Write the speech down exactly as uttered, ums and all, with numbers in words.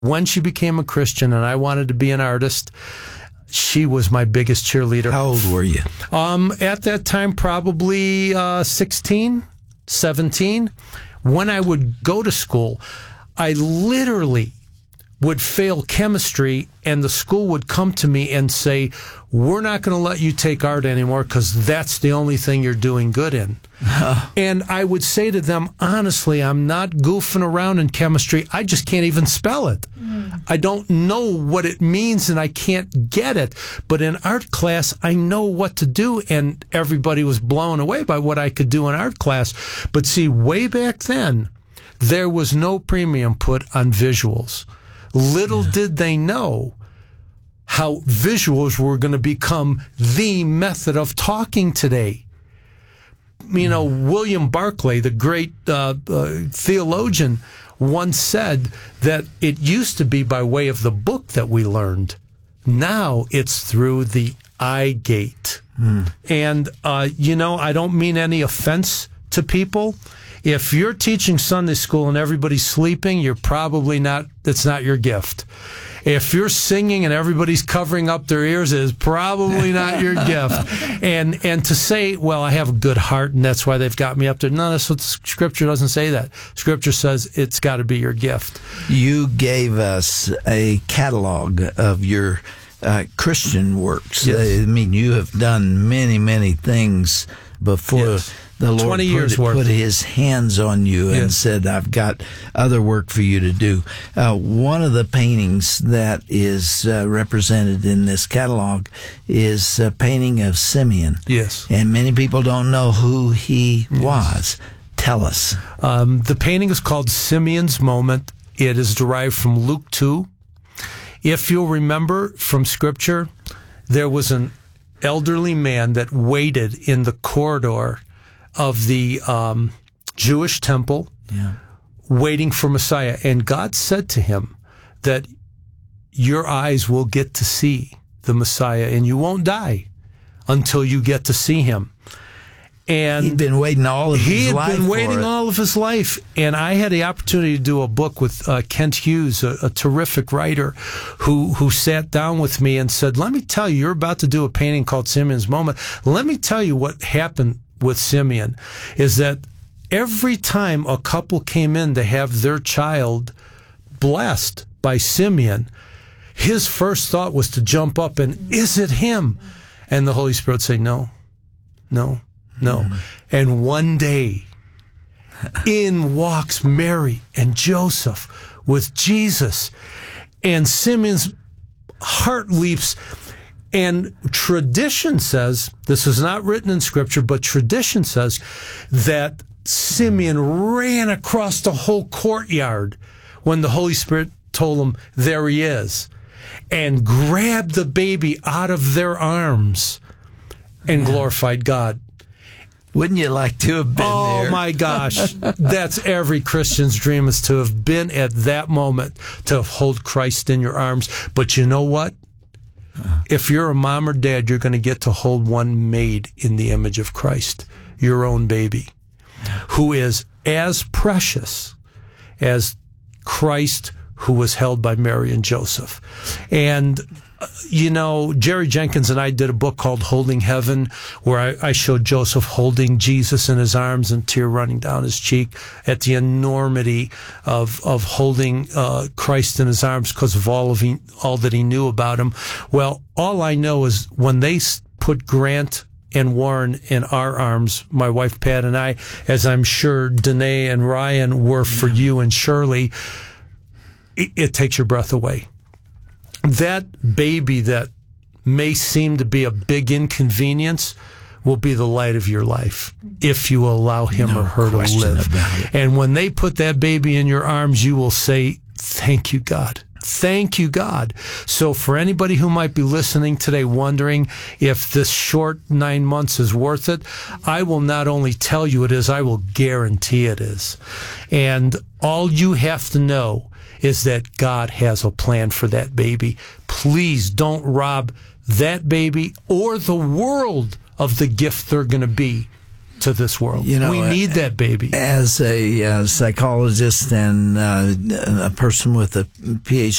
When she became a Christian and I wanted to be an artist, she was my biggest cheerleader. How old were you? Um, at that time, probably uh, sixteen, seventeen. When I would go to school, I literally would fail chemistry, and the school would come to me and say, we're not going to let you take art anymore because that's the only thing you're doing good in. And I would say to them, honestly, I'm not goofing around in chemistry. I just can't even spell it. Mm. I don't know what it means, and I can't get it. But in art class, I know what to do, and everybody was blown away by what I could do in art class. But see, way back then, there was no premium put on visuals. Little yeah. did they know how visuals were going to become the method of talking today. You know, mm. William Barclay, the great uh, uh, theologian, once said that it used to be by way of the book that we learned. Now it's through the eye gate. Mm. And, uh, you know, I don't mean any offense to people. If you're teaching Sunday school and everybody's sleeping, you're probably not, it's not your gift. If you're singing and everybody's covering up their ears, it's probably not your gift. And and to say, well, I have a good heart and that's why they've got me up there. No, that's what Scripture doesn't say that. Scripture says it's got to be your gift. You gave us a catalog of your uh, Christian works. Yes. I mean, you have done many, many things before. Yes. The Lord twenty years put, worth. put his hands on you and yes. said, I've got other work for you to do. Uh, one of the paintings that is uh, represented in this catalog is a painting of Simeon. Yes. And many people don't know who he yes. was. Tell us. Um, the painting is called Simeon's Moment. It is derived from Luke two. If you'll remember from Scripture, there was an elderly man that waited in the corridor of the um, Jewish temple, yeah. waiting for Messiah. And God said to him that your eyes will get to see the Messiah and you won't die until you get to see him. And he'd been waiting all of his life. He had been waiting for it. all of his life. And I had the opportunity to do a book with uh, Kent Hughes, a, a terrific writer, who who sat down with me and said, let me tell you, you're about to do a painting called Simeon's Moment. Let me tell you what happened with Simeon is that every time a couple came in to have their child blessed by Simeon, his first thought was to jump up and, is it him? And the Holy Spirit would say, no, no, no. Mm-hmm. And one day, in walks Mary and Joseph with Jesus, and Simeon's heart leaps. And tradition says, this is not written in Scripture, but tradition says that Simeon ran across the whole courtyard when the Holy Spirit told him, there he is, and grabbed the baby out of their arms and glorified God. Wouldn't you like to have been oh, there? Oh, my gosh. That's every Christian's dream, is to have been at that moment, to hold Christ in your arms. But you know what? If you're a mom or dad, you're going to get to hold one made in the image of Christ, your own baby, who is as precious as Christ, who was held by Mary and Joseph. And, uh, you know, Jerry Jenkins and I did a book called Holding Heaven, where I, I showed Joseph holding Jesus in his arms and tear running down his cheek at the enormity of of holding uh, Christ in his arms because of all of he, all that he knew about him. Well, all I know is when they put Grant and Warren in our arms, my wife Pat and I, as I'm sure Danae and Ryan were for you and Shirley, it, it takes your breath away. That baby that may seem to be a big inconvenience will be the light of your life if you allow him no or her to live. And when they put that baby in your arms, you will say, thank you, God. Thank you, God. So for anybody who might be listening today wondering if this short nine months is worth it, I will not only tell you it is, I will guarantee it is. And all you have to know is that God has a plan for that baby. Please don't rob that baby or the world of the gift they're going to be to this world. You know, we need that baby. As a uh, psychologist and uh, a person with a P H D